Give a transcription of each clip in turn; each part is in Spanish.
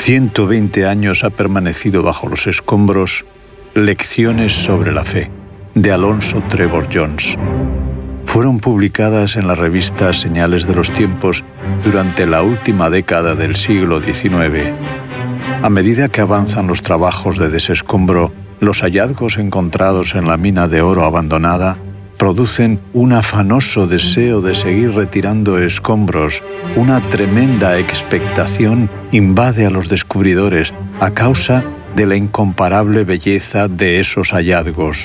120 años ha permanecido bajo los escombros Lecciones sobre la fe, de Alonso Trevor Jones. Fueron publicadas en la revista Señales de los Tiempos durante la última década del siglo XIX. A medida que avanzan los trabajos de desescombro, los hallazgos encontrados en la mina de oro abandonada producen un afanoso deseo de seguir retirando escombros. Una tremenda expectación invade a los descubridores a causa de la incomparable belleza de esos hallazgos.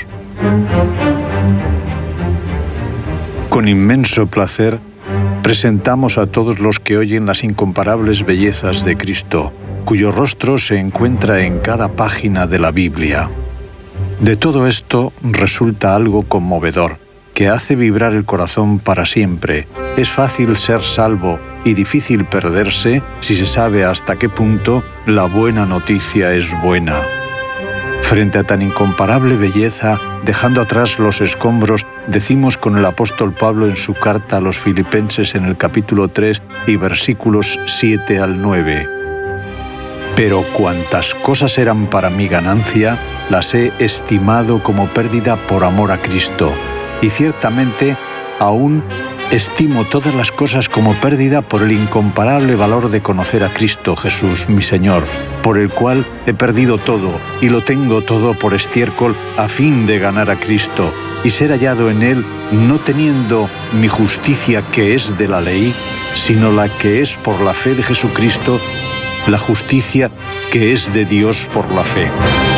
Con inmenso placer, presentamos a todos los que oyen las incomparables bellezas de Cristo, cuyo rostro se encuentra en cada página de la Biblia. De todo esto resulta algo conmovedor, que hace vibrar el corazón para siempre. Es fácil ser salvo y difícil perderse si se sabe hasta qué punto la buena noticia es buena. Frente a tan incomparable belleza, dejando atrás los escombros, decimos con el apóstol Pablo en su carta a los Filipenses en el capítulo 3 y versículos 7 al 9. Pero cuantas cosas eran para mi ganancia, las he estimado como pérdida por amor a Cristo. Y ciertamente, aún estimo todas las cosas como pérdida por el incomparable valor de conocer a Cristo Jesús, mi Señor, por el cual he perdido todo y lo tengo todo por estiércol a fin de ganar a Cristo y ser hallado en Él, no teniendo mi justicia que es de la ley, sino la que es por la fe de Jesucristo, la justicia que es de Dios por la fe.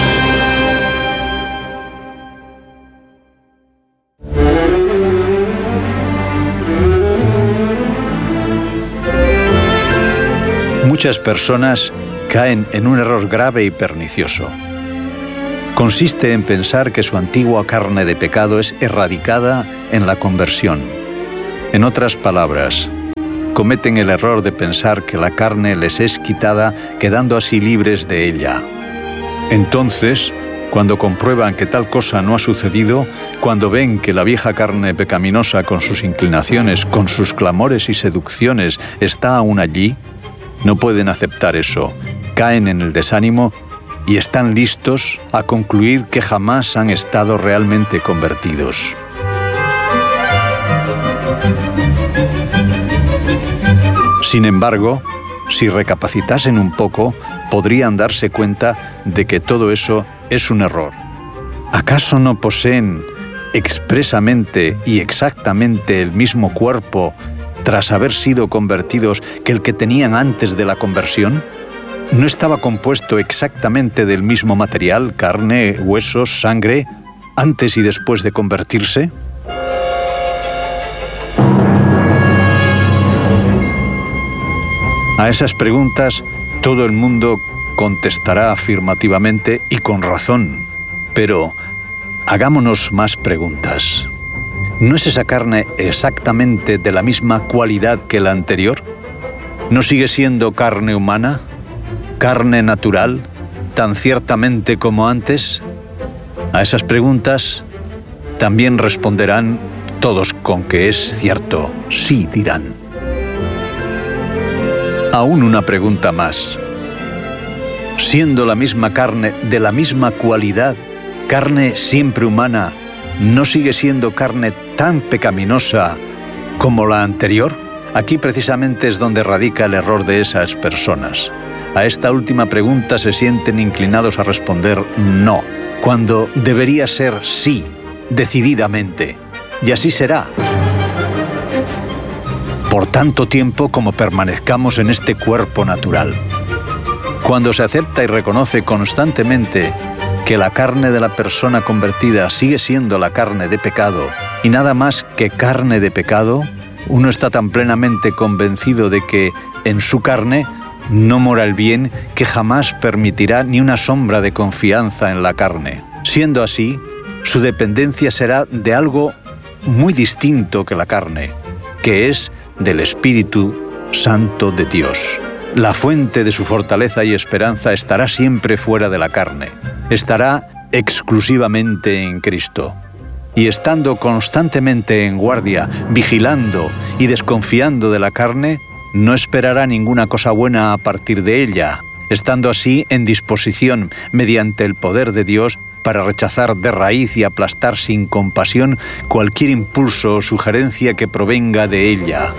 Muchas personas caen en un error grave y pernicioso. Consiste en pensar que su antigua carne de pecado es erradicada en la conversión. En otras palabras, cometen el error de pensar que la carne les es quitada, quedando así libres de ella. Entonces, cuando comprueban que tal cosa no ha sucedido, cuando ven que la vieja carne pecaminosa con sus inclinaciones, con sus clamores y seducciones está aún allí, no pueden aceptar eso, caen en el desánimo y están listos a concluir que jamás han estado realmente convertidos. Sin embargo, si recapacitasen un poco, podrían darse cuenta de que todo eso es un error. ¿Acaso no poseen expresamente y exactamente el mismo cuerpo tras haber sido convertidos que el que tenían antes de la conversión? ¿No estaba compuesto exactamente del mismo material, carne, huesos, sangre, antes y después de convertirse? A esas preguntas todo el mundo contestará afirmativamente y con razón. Pero hagámonos más preguntas. ¿No es esa carne exactamente de la misma cualidad que la anterior? ¿No sigue siendo carne humana? ¿Carne natural? ¿Tan ciertamente como antes? A esas preguntas también responderán todos con que es cierto, sí dirán. Aún una pregunta más. Siendo la misma carne de la misma cualidad, carne siempre humana, ¿no sigue siendo carne tan pecaminosa como la anterior? Aquí precisamente es donde radica el error de esas personas. A esta última pregunta se sienten inclinados a responder no, cuando debería ser sí, decididamente. Y así será. Por tanto tiempo como permanezcamos en este cuerpo natural. Cuando se acepta y reconoce constantemente que la carne de la persona convertida sigue siendo la carne de pecado y nada más que carne de pecado, uno está tan plenamente convencido de que en su carne no mora el bien que jamás permitirá ni una sombra de confianza en la carne. Siendo así, su dependencia será de algo muy distinto que la carne, que es del Espíritu Santo de Dios. La fuente de su fortaleza y esperanza estará siempre fuera de la carne. Estará exclusivamente en Cristo. Y estando constantemente en guardia, vigilando y desconfiando de la carne, no esperará ninguna cosa buena a partir de ella. estando así en disposición, mediante el poder de Dios, para rechazar de raíz y aplastar sin compasión cualquier impulso o sugerencia que provenga de ella.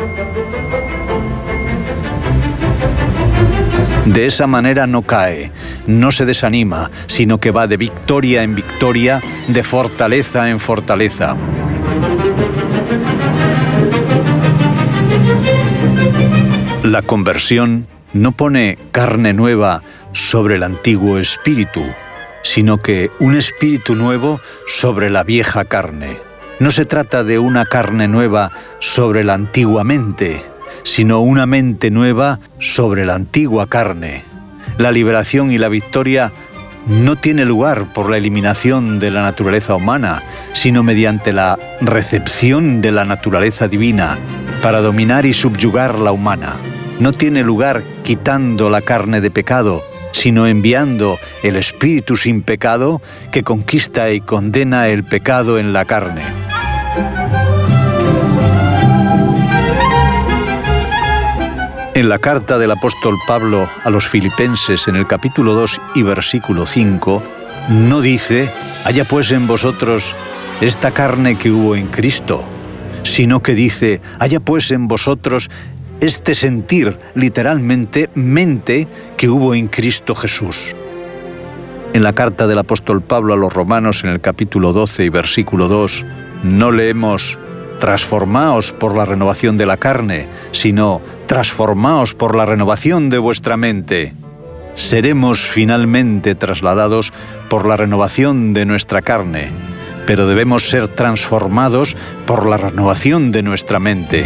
De esa manera no cae, no se desanima, sino que va de victoria en victoria, de fortaleza en fortaleza. La conversión no pone carne nueva sobre el antiguo espíritu, sino que un espíritu nuevo sobre la vieja carne. No se trata de una carne nueva sobre la antigua mente, sino una mente nueva sobre la antigua carne. La liberación y la victoria no tiene lugar por la eliminación de la naturaleza humana, sino mediante la recepción de la naturaleza divina para dominar y subyugar la humana. No tiene lugar quitando la carne de pecado, sino enviando el espíritu sin pecado que conquista y condena el pecado en la carne. En la carta del apóstol Pablo a los Filipenses, en el capítulo 2 y versículo 5, no dice: «Haya pues en vosotros esta carne que hubo en Cristo», sino que dice: «Haya pues en vosotros este sentir», literalmente, mente que hubo en Cristo Jesús. En la carta del apóstol Pablo a los Romanos, en el capítulo 12 y versículo 2, no leemos: «Transformaos por la renovación de la carne», sino «Transformaos por la renovación de vuestra mente». Seremos finalmente trasladados por la renovación de nuestra carne, pero debemos ser transformados por la renovación de nuestra mente.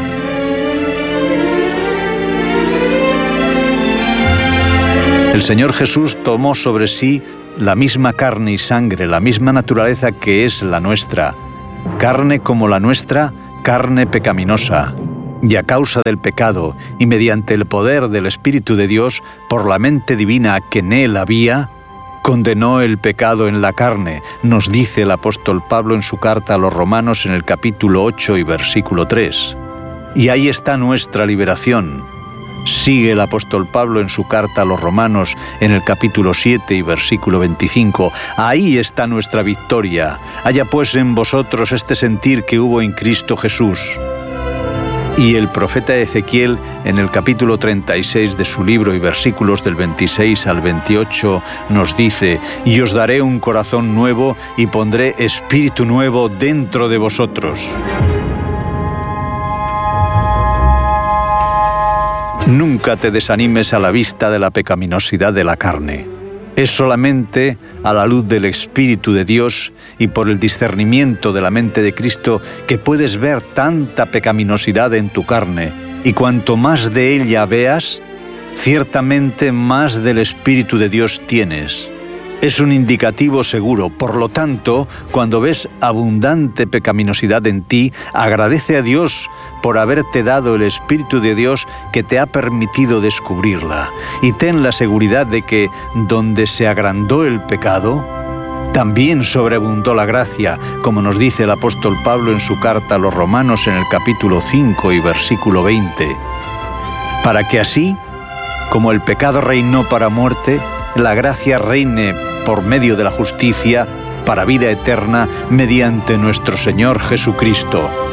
El Señor Jesús tomó sobre sí la misma carne y sangre, la misma naturaleza que es la nuestra. Carne como la nuestra, carne pecaminosa. Y a causa del pecado, y mediante el poder del Espíritu de Dios, por la mente divina que en él había, condenó el pecado en la carne, nos dice el apóstol Pablo en su carta a los Romanos en el capítulo 8 y versículo 3. Y ahí está nuestra liberación. Sigue el apóstol Pablo en su carta a los Romanos en el capítulo 7 y versículo 25. Ahí está nuestra victoria. Haya pues en vosotros este sentir que hubo en Cristo Jesús. Y el profeta Ezequiel, en el capítulo 36 de su libro y versículos del 26 al 28, nos dice: «Y os daré un corazón nuevo y pondré espíritu nuevo dentro de vosotros». Nunca te desanimes a la vista de la pecaminosidad de la carne. Es solamente a la luz del Espíritu de Dios y por el discernimiento de la mente de Cristo que puedes ver tanta pecaminosidad en tu carne, y cuanto más de ella veas, ciertamente más del Espíritu de Dios tienes. Es un indicativo seguro. Por lo tanto, cuando ves abundante pecaminosidad en ti, agradece a Dios por haberte dado el Espíritu de Dios que te ha permitido descubrirla. Y ten la seguridad de que donde se agrandó el pecado, también sobreabundó la gracia, como nos dice el apóstol Pablo en su carta a los Romanos en el capítulo 5 y versículo 20. Para que así, como el pecado reinó para muerte, la gracia reine por medio de la justicia para vida eterna mediante nuestro Señor Jesucristo.